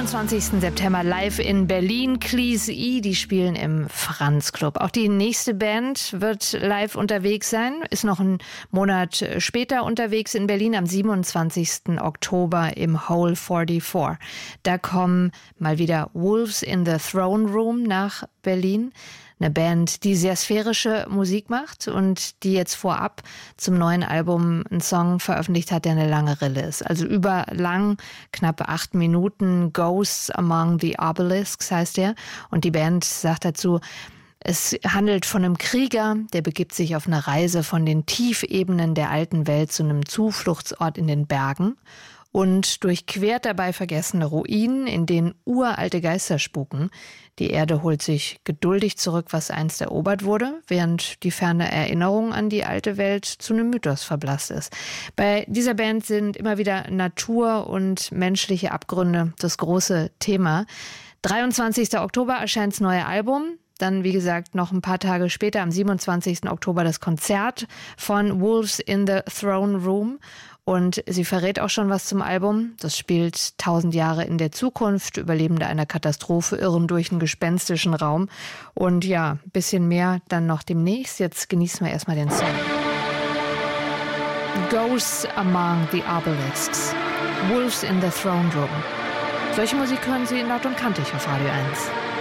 27. September live in Berlin. Cleese E, die spielen im Franz Club. Auch die nächste Band wird live unterwegs sein, ist noch einen Monat später unterwegs in Berlin am 27. Oktober im Hole 44. Da kommen mal wieder Wolves in the Throne Room nach Berlin. Eine Band, die sehr sphärische Musik macht und die jetzt vorab zum neuen Album einen Song veröffentlicht hat, der eine lange Rille ist. Also überlang, knappe 8 Minuten. Ghosts Among the Obelisks heißt der. Und die Band sagt dazu, es handelt von einem Krieger, der begibt sich auf eine Reise von den Tiefebenen der alten Welt zu einem Zufluchtsort in den Bergen und durchquert dabei vergessene Ruinen, in denen uralte Geister spuken. Die Erde holt sich geduldig zurück, was einst erobert wurde, während die ferne Erinnerung an die alte Welt zu einem Mythos verblasst ist. Bei dieser Band sind immer wieder Natur und menschliche Abgründe das große Thema. 23. Oktober erscheint das neue Album. Dann, wie gesagt, noch ein paar Tage später, am 27. Oktober, das Konzert von Wolves in the Throne Room. Und sie verrät auch schon was zum Album. Das spielt 1000 Jahre in der Zukunft. Überlebende einer Katastrophe irren durch einen gespenstischen Raum. Und ja, ein bisschen mehr dann noch demnächst. Jetzt genießen wir erstmal den Song. Ghosts Among the Obelisks. Wolves in the Throne Room. Solche Musik hören Sie in Laut und Kantig auf Radio 1.